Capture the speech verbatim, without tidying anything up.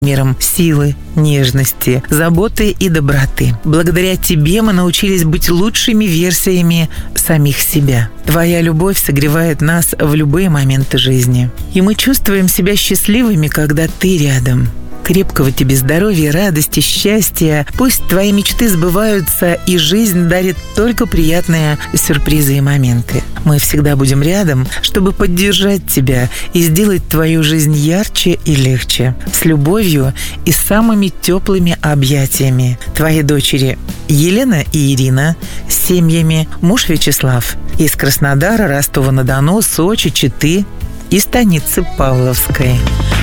миром силы, нежности, заботы и доброты. Благодаря тебе мы научились быть лучшими версиями самих себя. Твоя любовь согревает нас в любые моменты жизни. И мы чувствуем себя счастливыми, когда ты рядом. Крепкого тебе здоровья, радости, счастья. Пусть твои мечты сбываются, и жизнь дарит только приятные сюрпризы и моменты. Мы всегда будем рядом, чтобы поддержать тебя и сделать твою жизнь ярче и легче. С любовью и самыми теплыми объятиями. Твои дочери Елена и Ирина с семьями, муж Вячеслав из Краснодара, Ростова-на-Дону, Сочи, Читы и станицы Павловской.